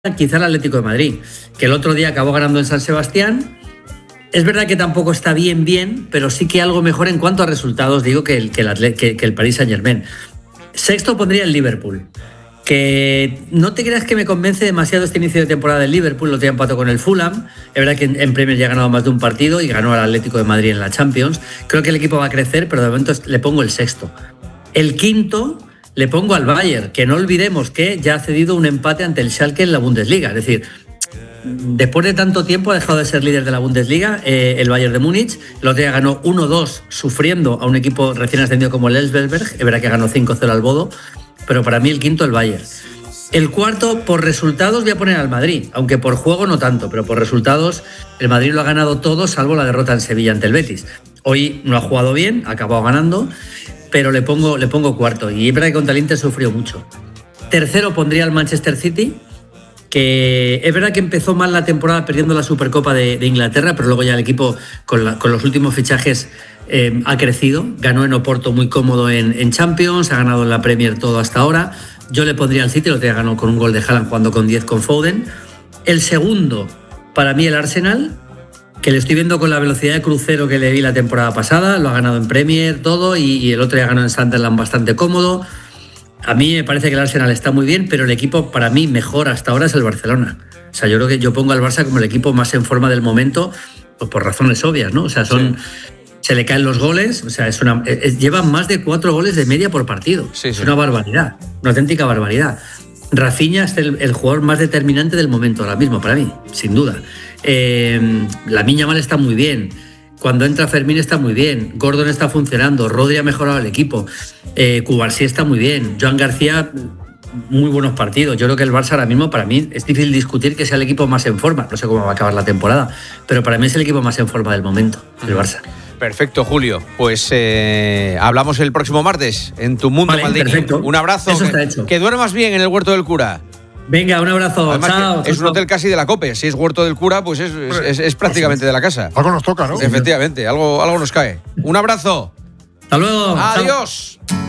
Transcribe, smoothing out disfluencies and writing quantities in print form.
quizá el Atlético de Madrid, que el otro día acabó ganando en San Sebastián. Es verdad que tampoco está bien, pero sí que algo mejor en cuanto a resultados, digo, que el Paris Saint-Germain. Sexto pondría el Liverpool, que no te creas que me convence demasiado este inicio de temporada del Liverpool. Lo tenía empatado con el Fulham. Es verdad que en Premier ya ha ganado más de un partido y ganó al Atlético de Madrid en la Champions. Creo que el equipo va a crecer, pero de momento le pongo el sexto. El quinto le pongo al Bayern, que no olvidemos que ya ha cedido un empate ante el Schalke en la Bundesliga. Es decir, después de tanto tiempo ha dejado de ser líder de la Bundesliga el Bayern de Múnich. El otro día ganó 1-2 sufriendo a un equipo recién ascendido como el Elfsberg. Es verdad que ganó 5-0 al Bodo, pero para mí el quinto el Bayern. El cuarto, por resultados voy a poner al Madrid, aunque por juego no tanto, pero por resultados el Madrid lo ha ganado todo salvo la derrota en Sevilla ante el Betis. Hoy no ha jugado bien, ha acabado ganando, pero le pongo cuarto, y es verdad que contra el Inter sufrió mucho. Tercero pondría al Manchester City, que es verdad que empezó mal la temporada perdiendo la Supercopa de Inglaterra, pero luego ya el equipo con los últimos fichajes ha crecido. Ganó en Oporto muy cómodo en Champions, ha ganado en la Premier todo hasta ahora. Yo le pondría al City, lo tenía ganado con un gol de Haaland jugando con 10 con Foden. El segundo, para mí el Arsenal, que le estoy viendo con la velocidad de crucero que le vi la temporada pasada. Lo ha ganado en Premier todo y el otro día ganó en Sunderland bastante cómodo. A mí me parece que el Arsenal está muy bien, pero el equipo para mí mejor hasta ahora es el Barcelona. O sea, yo creo que yo pongo al Barça como el equipo más en forma del momento, pues por razones obvias, ¿no? O sea, se le caen los goles, o sea, lleva más de 4 goles de media por partido. Es una barbaridad, una auténtica barbaridad. Rafinha es el jugador más determinante del momento ahora mismo, para mí, sin duda. Lamine Yamal está muy bien. Cuando entra Fermín está muy bien. Gordon está funcionando. Rodri ha mejorado el equipo. Cubarsí está muy bien. Joan García, muy buenos partidos. Yo creo que el Barça ahora mismo, para mí, es difícil discutir que sea el equipo más en forma. No sé cómo va a acabar la temporada, pero para mí es el equipo más en forma del momento, el Barça. Perfecto, Julio. Pues hablamos el próximo martes en Tu Mundo Maldini. Perfecto. Un abrazo. Eso está hecho. Que duermas bien en el Huerto del Cura. Venga, un abrazo. Además, chao. Es un hotel casi de la COPE. Si es Huerto del Cura, pues es prácticamente de la casa. Algo nos toca, ¿no? Efectivamente, algo nos cae. Un abrazo. Hasta luego. Adiós. Chao.